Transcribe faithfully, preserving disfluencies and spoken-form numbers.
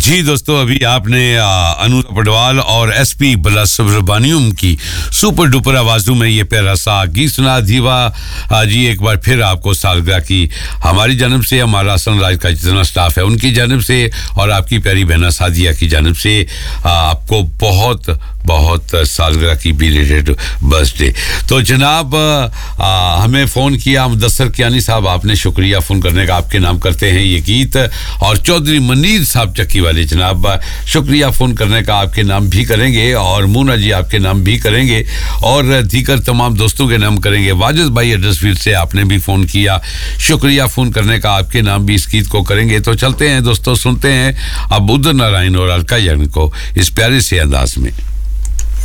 जी दोस्तों, अभी आपने अनुराग पडवाल और एसपी बालासुब्रमण्यम की सुपर डुपर आवाजों में ये प्यारा सा गीत सुना। दीवा जी एक बार फिर आपको सालगिरह की हमारी जानब से, हमारा सनराइज का जितना स्टाफ है उनकी जानब से और आपकी प्यारी बहना सादिया की जानब से आपको बहुत बहुत सालगिरह की बिलेटेड बर्थडे। तो जनाब आ, हमें फ़ोन किया मुदस्सर कियानी साहब, आपने शुक्रिया फ़ोन करने का, आपके नाम करते हैं ये गीत। और चौधरी मनीर साहब चक्की वाले जनाब, शुक्रिया फ़ोन करने का, आपके नाम भी करेंगे। और मूना जी आपके नाम भी करेंगे और दीगर तमाम दोस्तों के नाम करेंगे। वाजिद भाई एड्रेसफील्ड से आपने भी फ़ोन किया, शुक्रिया फ़ोन करने का, आपके नाम भी इस गीत को करेंगे। तो चलते हैं दोस्तों, सुनते हैं अब उदित नारायण और अलका याग्निक को इस प्यारे से अंदाज में।